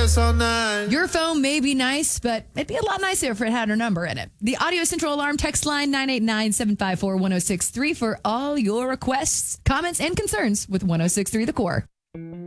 dance all night. Your phone may be nice, but it'd be a lot nicer if it had her number in it. The Audio Central Alarm text line 989-754-1063 for all your requests, comments, and concerns with 1063 The Core.